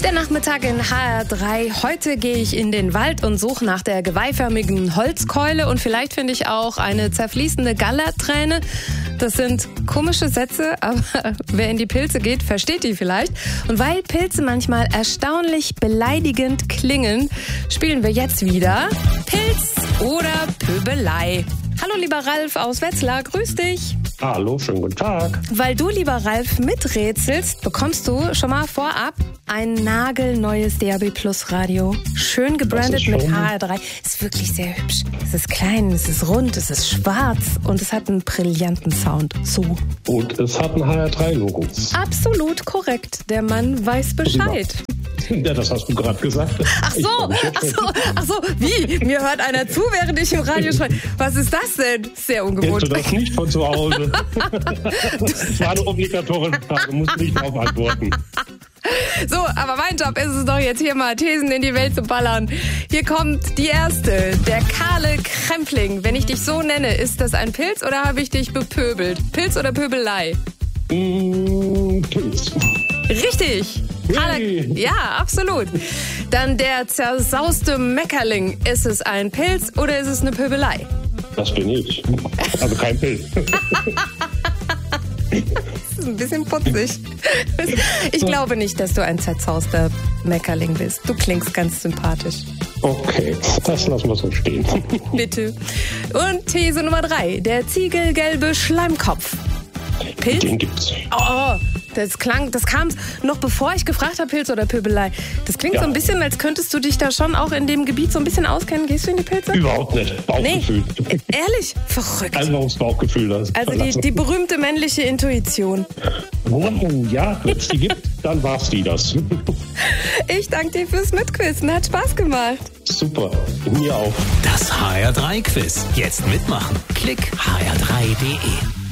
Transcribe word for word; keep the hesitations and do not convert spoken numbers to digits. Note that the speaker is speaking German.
Der Nachmittag in H R drei. Heute gehe ich in den Wald und suche nach der geweihförmigen Holzkeule und vielleicht finde ich auch eine zerfließende Gallerträne. Das sind komische Sätze, aber wer in die Pilze geht, versteht die vielleicht. Und weil Pilze manchmal erstaunlich beleidigend klingen, spielen wir jetzt wieder Pilz oder Pöbelei. Hallo lieber Ralf aus Wetzlar, grüß dich. Hallo, schönen guten Tag. Weil du, lieber Ralf, miträtselst, bekommst du schon mal vorab ein nagelneues D A B Plus Radio. Schön gebrandet mit H R drei. Ist wirklich sehr hübsch. Es ist klein, es ist rund, es ist schwarz und es hat einen brillanten Sound. So. Und es hat ein H R drei Logo. Absolut korrekt. Der Mann weiß Bescheid. Ja, das hast du gerade gesagt. Ach so, ach so, ach so, wie? Mir hört einer zu, während ich im Radio schreibe. Was ist das denn? Sehr ungewohnt. Kennst du das nicht von zu Hause? Das war eine obligatorische Frage, musst nicht darauf antworten. So, aber mein Job ist es doch jetzt hier mal Thesen in die Welt zu ballern. Hier kommt die erste, der kahle Krempling. Wenn ich dich so nenne, ist das ein Pilz oder habe ich dich bepöbelt? Pilz oder Pöbelei? Mm, Pilz. Richtig. Hey. Ja, absolut. Dann der zersauste Meckerling. Ist es ein Pilz oder ist es eine Pöbelei? Das bin ich. Also kein Pilz. Das ist ein bisschen putzig. Ich glaube nicht, dass du ein zerzauster Meckerling bist. Du klingst ganz sympathisch. Okay, das lassen wir so stehen. Bitte. Und These Nummer drei. Der ziegelgelbe Schleimkopf. Pilz? Den gibt's. Oh, das klang, das kam noch bevor ich gefragt habe, Pilz oder Pöbelei. Das klingt Ja. so ein bisschen, als könntest du dich da schon auch in dem Gebiet so ein bisschen auskennen. Gehst du in die Pilze? Überhaupt nicht. Bauchgefühl. Nee, ehrlich? Verrückt. Also aufs Bauchgefühl. Das Also die, die berühmte männliche Intuition. Wow, ja, wenn es die gibt, dann war's die das. Ich danke dir fürs Mitquissen. Hat Spaß gemacht. Super, mir auch. Das H R drei Quiz. Jetzt mitmachen. Klick H R drei punkt de.